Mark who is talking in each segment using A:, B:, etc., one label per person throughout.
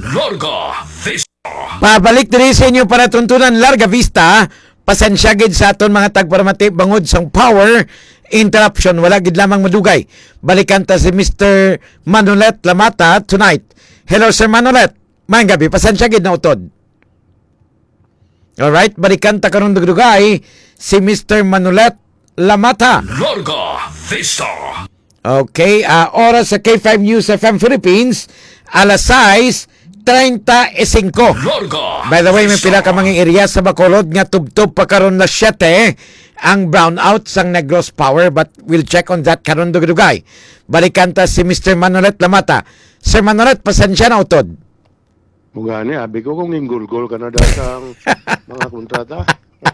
A: Larga Vista.
B: Pabalik diri sa inyo para tuntunan Larga Vista. Pasensya gid sa aton mga tagparamati bangod sang power interruption. Wala gid lamang madugay. Balikan ta si Mr. Manolet Lamata tonight. Hello Sir Manolet. Maayong gabi. Pasensya gid na utod. Alright, balikan ta karon dugay si Mr. Manolet Lamata.
A: Larga Vista.
B: Okay, oras sa K5 News FM Philippines, alas 6:35.
A: Larga.
B: By the way, may pila ka mga area sa Bacolod nga tubtob pa karon na 7 ang brownout sang Negros Power, but we'll check on that karon dugay. Balikan ta si Mr. Manolet Lamata. Sir Manolet, pasensya na utod.
C: Mugani, abi ko kung inggulgol ka na daw sa mga kontrata.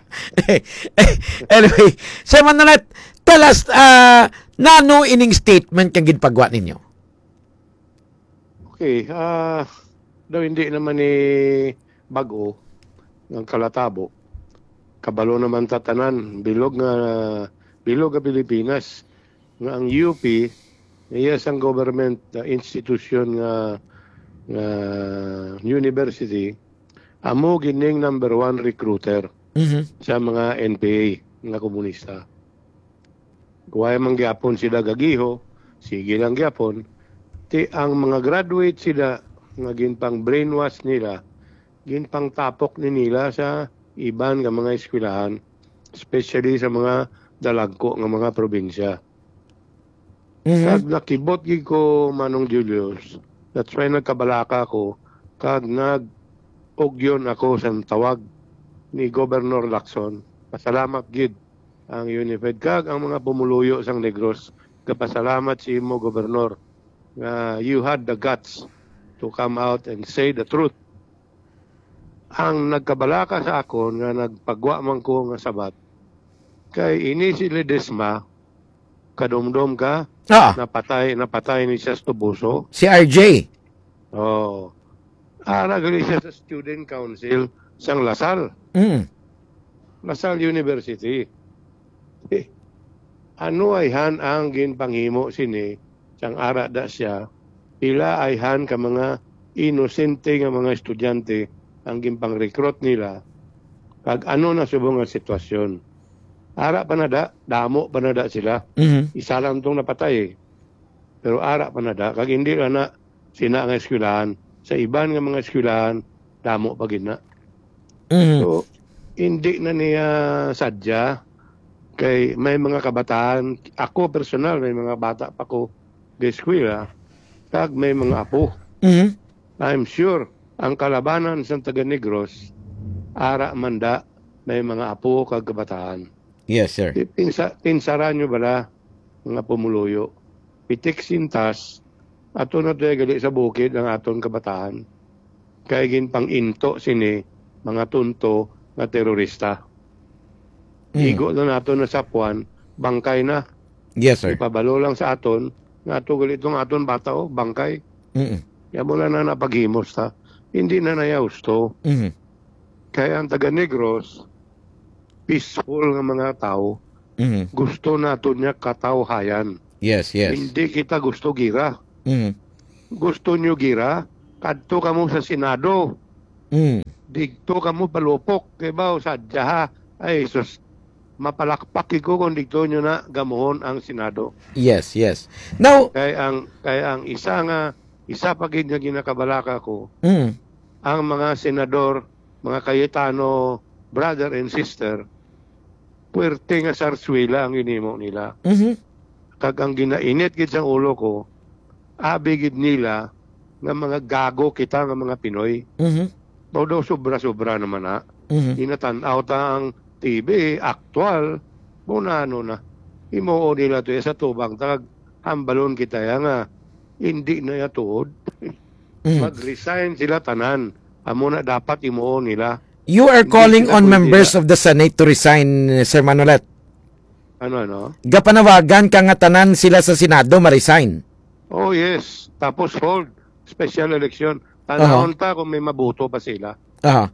B: Anyway, Sir Manolet, tell us, nano ining statement kang ginpagwa ninyo?
C: Okay, daw hindi naman ni bago ng kalatabo. Kabalo naman tatanan, bilog nga Pilipinas. Nga ang UP, yes ang government institution nga university, amo gining number 1 recruiter sa mga NPA nga komunista. Kuwaya man gyapon sila gagiho, sige lang gyapon. Ti ang mga graduate sila nga ginpang brainwash nila, ginpang tapok ni nila sa iban nga mga eskwelahan, especially sa mga dalagko nga mga probinsya. Kag nakibot gid ko Manong Julius, that's why nagkabalaka ko, kag nag-ugyon ako sa tawag ni Governor Lacson. Pasalamat gid ang Unified kag ang mga pumuluyo sang Negros. Kapasalamat si imo Governor nga you had the guts to come out and say the truth. Ang nagkabalaka sa akon nga nagpagwa man ko nga sabat kay ini si Ledesma kadumdum ka napatay ni siya sa Tubuso.
B: Si RJ.
C: Oh. Gali siya sa Student Council sang Lasal. Lasal University. Ano ay han ang ginpanghimo sini sang ara da siya, pila ay han ka mga inosente nga mga estudyante ang ginpang-recruit nila kag ano na subong nga sitwasyon. Ara pa na damo pa na sila. Isa lang tong napatay eh. Pero ara pa na kag hindi na sina nga eskwelahan. Sa iban nga mga eskwelahan, damo pa gid na. So, hindi na niya sadya kay may mga kabataan, ako personal, may mga bata pa ko sa eskwela, kag may mga apo. I'm sure, ang kalabanan sa taga Negros, ara manda, may mga apo kag kabataan.
B: Yes, sir.
C: Pinsaran nyo bala, mga pumuluyo. Pitik sintas, ato na tayo gali sa bukid ang aton kabataan. Kaya ginpang into sini, mga tunto na terorista. Igo na nato na sapuan, bangkay na.
B: Yes, sir.
C: Ipabalo lang sa aton, nga ato gali itong aton bata o, bangkay. Kaya mula na napaghimos ta. Hindi na nayausto. Kaya ang taga Negros, peaceful nga mga tao, gusto nato niya katawhayan.
B: Yes, yes.
C: Hindi kita gusto gira. Gusto nyo gira, kadto kamo sa Senado. Digto kamo palupok, kay ba sadya ha. Ay, sus, mapalakpak ko kung digto nyo na gamuhon ang Senado.
B: Yes, yes. Now,
C: Kaya ang isa pa gid nga ginakabalaka ko, ang mga senador, mga Cayetano, brother and sister, puwerte nga sarswila ang inimo nila. Kag ang ginainit gid sa ulo ko, abi gid nila nga mga gago kita nga mga Pinoy. Daw sobra-sobra naman na. Inatan-aw ta ang TV, aktual, bunano na. Imoo nila to sa tubang, tag hambalon kita nga, hindi na yatuod. Mag-resign sila tanan. Amo na dapat imoo nila.
B: you are calling on members of the Senate to resign, Sir Manolet.
C: Ano?
B: Gapanawagan ka nga tanan sila sa Senado ma-resign.
C: Oh yes. Tapos hold. Special election. Tanahon ta kung may mabuto pa sila.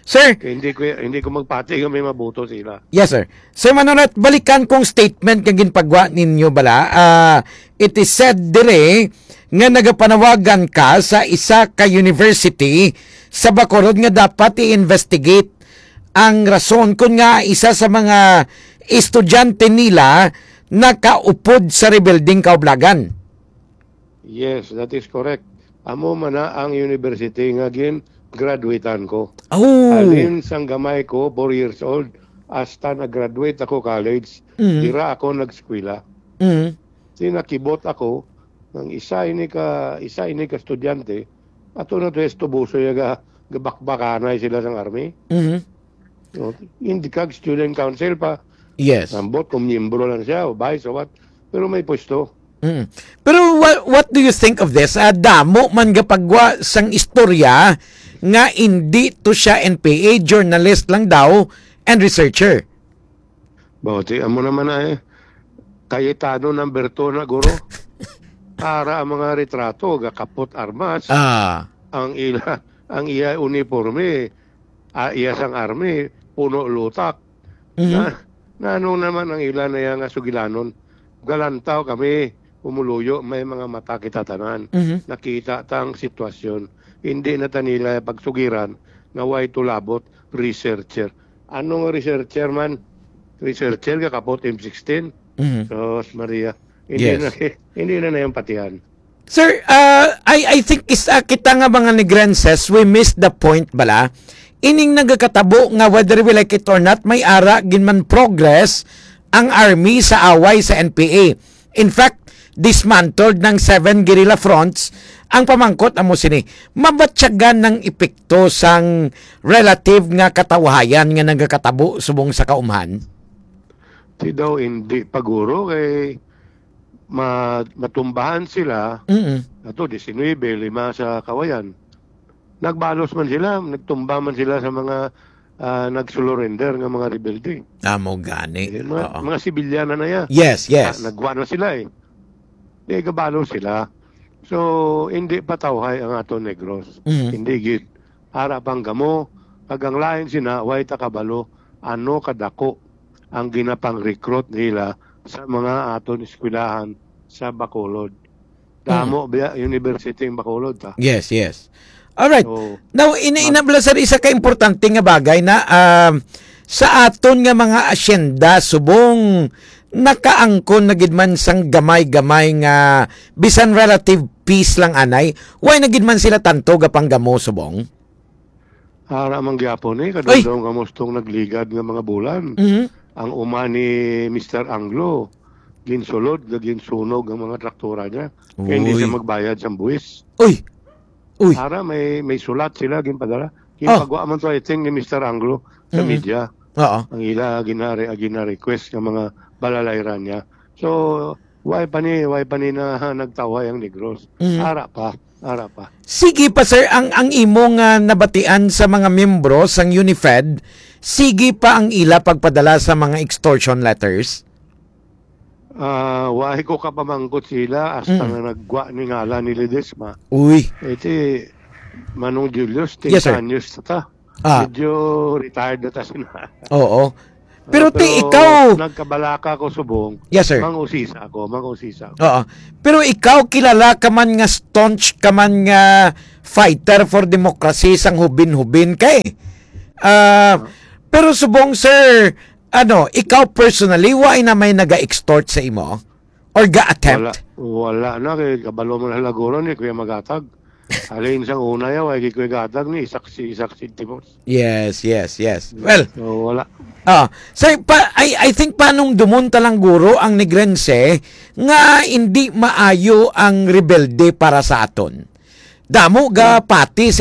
B: Sir,
C: Kaya hindi ko magpati kung may mabuto sila.
B: yes sir. Sir Manorat, balikan kong statement kang ginpagwa ninyo bala. It is said dire nga nagapanawagan ka sa isa ka university sa Bacolod nga dapat i-investigate ang rason kung nga isa sa mga estudyante nila nakaupod sa rebuilding kaublagan.
C: Yes, that is correct. Amo man na ang university nga graduatean ko.
B: Oh.
C: Alin sang gamay ko, 4 years old, hasta nag-graduate ako college, dira ako nag-eskwela.
B: Mm.
C: Sinakibot ako ng isa ini ka estudyante, ato na to estubuso yaga gabakbakanay sila sang army.
B: Mhm.
C: So, hindi kag student council pa.
B: Yes.
C: Nambot kung miyembro lang siya o vice o what. Pero may pwesto.
B: Mm. Pero what do you think of this? Damo man gapagwa sang istorya nga hindi to siya NPA, journalist lang daw and researcher.
C: Bawati, amo naman na Cayetano number 2 na guro. Para ang mga retrato, gakapot armas, ang iya uniforme, iya sang army, puno lutak. Ano naman ang ila na yang sugilanon. Galantaw kami, umuluyo, may mga mata kita tanan. Nakita tang sitwasyon. Hindi na tanila pagsugiran nga way tulabot researcher. Ano nga researcher man? Researcher kapot M16. Sos Maria. Hindi na yung patihan.
B: Sir, I think kita nga mga Negrenses, we missed the point bala. Ining nagakatabo nga whether we like it or not, may ara ginman progress ang army sa away sa NPA. In fact, dismantled ng 7 guerrilla fronts ang pamangkot amo sini. Mabatsyagan ng epekto sang relative nga katawahayan nga nagakatabo subong sa kaumhan.
C: Di daw hindi paguro kay matumbahan sila. Ato 19 5 sa kawayan. Nagbalos man sila, nagtumba man sila sa mga nagsulurrender ng mga rebelde.
B: Amo gani.
C: Mga sibilyan na yan.
B: Yes.
C: Nagwa na sila eh. Di gabalo sila. So, hindi patawhay ang ato Negros. Hindi gid. Harapang gamo, kagang lain sina, way takabalo, ano kadako ang ginapang recruit nila sa mga aton eskwelahan sa Bacolod. Damo biya University ng Bacolod ta.
B: Yes. Alright.
C: So,
B: Now, inabla sa isa ka importante nga bagay na sa aton nga mga asyenda subong nakaangkon na gidman sang gamay-gamay nga bisan relative peace lang anay, why na gidman sila tanto gapang gamo subong?
C: Hara mang gyapon kadong kamustong nagligad nga mga bulan. Ang uma ni Mr. Anglo ginsulod ginsunog ang mga traktora niya. Kaya hindi siya magbayad sa buwis.
B: Uy.
C: Hara may sulat sila ginpadala. Ginpagawa man to I think ni Mr. Anglo sa media.
B: Oo.
C: Ang ila gina-request ng mga balalayran niya. So, why pa ni na nagtaway ang Negros. Hara pa.
B: Sige pa sir, ang imong nabatian sa mga miyembro sang UNIFED, sige pa ang ila pagpadala sa mga extortion letters?
C: Wahi ko kapamangkot sila hasta na nagwa ni ngala ni Ledesma.
B: Uy.
C: Iti Manong Julius, 10
B: Yes, sir.
C: anyos na ta. Medyo retired na ta sila.
B: Oo. Pero ikaw...
C: Nagkabalaka ko subong.
B: Yes, sir.
C: Mangusisa ako.
B: Oo. Pero ikaw kilala ka man nga staunch ka man nga fighter for democracy sang hubin-hubin kay. Pero subong sir, ikaw personally, why na may naga-extort sa imo? Or ga-attempt?
C: Wala na. Kaya kabalo mo na halaguro ni Kuya Magatag. Alin sang una yaw, ay Kuya Gatag ni Isaksi Timos.
B: Yes. Well,
C: so, wala.
B: Sir, I think panong dumunta lang guro ang Negrense nga hindi maayo ang rebelde para sa aton. Damo ga pati